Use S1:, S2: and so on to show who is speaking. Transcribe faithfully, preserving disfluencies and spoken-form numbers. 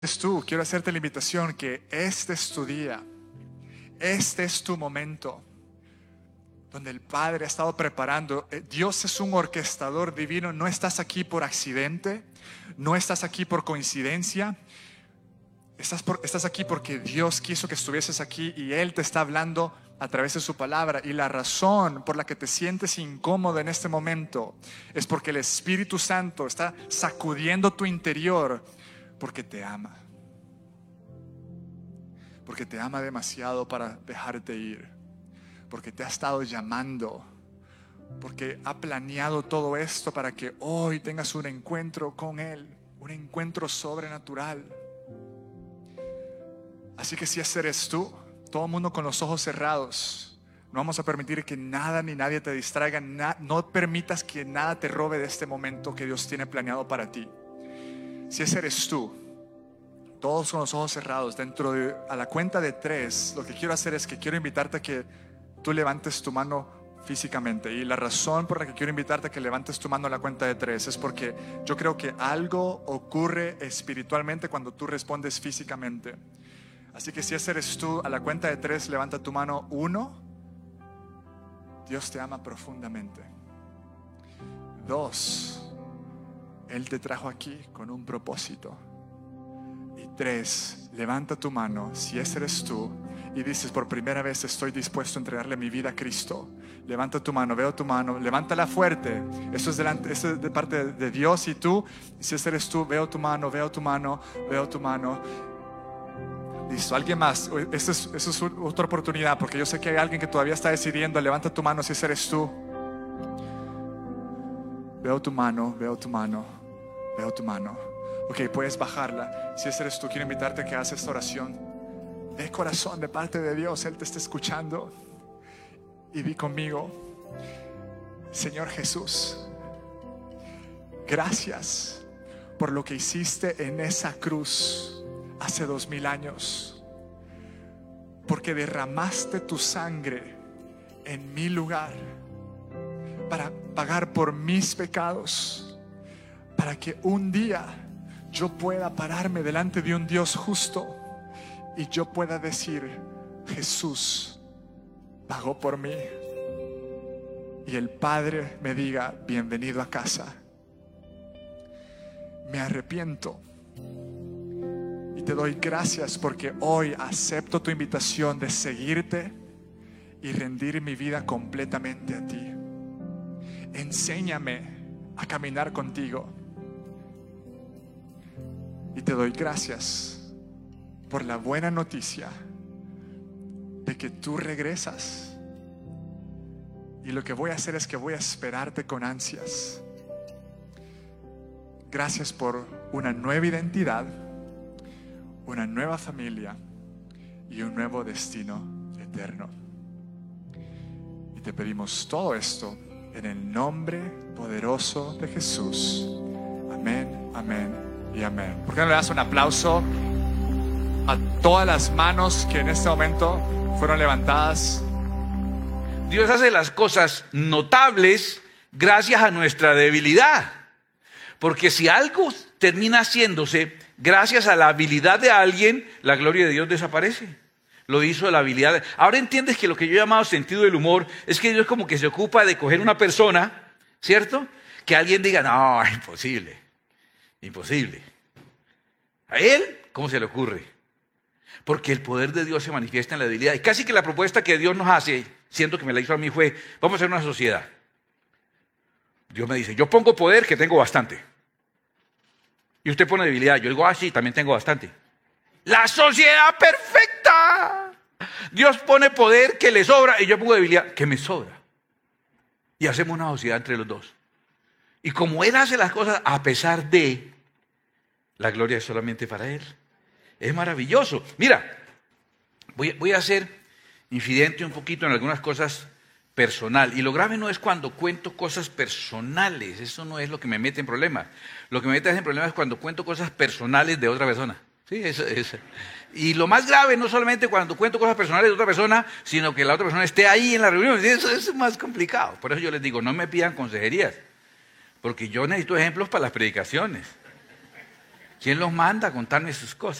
S1: eres tú, quiero hacerte la invitación que este es tu día, este es tu momento, donde el Padre ha estado preparando. Dios es un orquestador divino. No estás aquí por accidente, no estás aquí por coincidencia. Estás, por, estás aquí porque Dios quiso que estuvieses aquí y Él te está hablando a través de su palabra. Y la razón por la que te sientes incómodo en este momento es porque el Espíritu Santo está sacudiendo tu interior, porque te ama, porque te ama demasiado para dejarte ir, porque te ha estado llamando, porque ha planeado todo esto para que hoy tengas un encuentro con Él, un encuentro sobrenatural. Así que si ese eres tú, todo el mundo con los ojos cerrados, no vamos a permitir que nada ni nadie te distraiga. No permitas que nada te robe de este momento que Dios tiene planeado para ti. Si ese eres tú, todos con los ojos cerrados, dentro de, a la cuenta de tres, lo que quiero hacer es que quiero invitarte a que tú levantes tu mano físicamente. Y la razón por la que quiero invitarte a que levantes tu mano a la cuenta de tres es porque yo creo que algo ocurre espiritualmente cuando tú respondes físicamente. Así que si ese eres tú, a la cuenta de tres, levanta tu mano. Uno, Dios te ama profundamente. Dos, Él te trajo aquí con un propósito. Y tres, levanta tu mano si ese eres tú y dices: por primera vez estoy dispuesto a entregarle mi vida a Cristo. Levanta tu mano, veo tu mano, levántala fuerte. Eso es, delante, eso es de parte de, de Dios. Y tú, si ese eres tú, veo tu mano, veo tu mano, veo tu mano. Listo, alguien más. Esta es, esta es otra oportunidad, porque yo sé que hay alguien que todavía está decidiendo. Levanta tu mano si ese eres tú. Veo tu mano, veo tu mano, veo tu mano. Ok, puedes bajarla. Si ese eres tú, quiero invitarte a que hagas esta oración de corazón, de parte de Dios. Él te está escuchando. Y di conmigo: Señor Jesús, gracias por lo que hiciste en esa cruz hace dos mil años, porque derramaste tu sangre en mi lugar para pagar por mis pecados, para que un día yo pueda pararme delante de un Dios justo y yo pueda decir: Jesús pagó por mí, y el Padre me diga: bienvenido a casa. Me arrepiento y te doy gracias porque hoy acepto tu invitación de seguirte y rendir mi vida completamente a ti. Enséñame a caminar contigo. Y te doy gracias por la buena noticia de que tú regresas. Y lo que voy a hacer es que voy a esperarte con ansias. Gracias por una nueva identidad, una nueva familia y un nuevo destino eterno. Y te pedimos todo esto en el nombre poderoso de Jesús. Amén, amén y amén. ¿Por qué no le das un aplauso a todas las manos que en este momento fueron levantadas?
S2: Dios hace las cosas notables gracias a nuestra debilidad. Porque si algo termina haciéndose gracias a la habilidad de alguien, la gloria de Dios desaparece. Lo hizo la habilidad de... Ahora entiendes que lo que yo he llamado sentido del humor es que Dios como que se ocupa de coger una persona, ¿cierto? Que alguien diga: no, imposible, imposible. A Él, ¿cómo se le ocurre? Porque el poder de Dios se manifiesta en la debilidad. Y casi que la propuesta que Dios nos hace, siento que me la hizo a mí, fue: vamos a hacer una sociedad. Dios me dice: yo pongo poder, que tengo bastante. Y usted pone debilidad. Yo digo: ah, sí, también tengo bastante. La sociedad perfecta. Dios pone poder que le sobra y yo pongo debilidad que me sobra. Y hacemos una sociedad entre los dos. Y como Él hace las cosas a pesar de, la gloria es solamente para Él. Es maravilloso. Mira, voy, voy a ser infidente un poquito en algunas cosas personal. Y lo grave no es cuando cuento cosas personales. Eso no es lo que me mete en problemas. Lo que me mete en problemas es cuando cuento cosas personales de otra persona. Sí, eso, eso. Y lo más grave no solamente cuando cuento cosas personales de otra persona, sino que la otra persona esté ahí en la reunión. Eso, eso es más complicado. Por eso yo les digo: no me pidan consejerías, porque yo necesito ejemplos para las predicaciones. ¿Quién los manda a contarme sus cosas?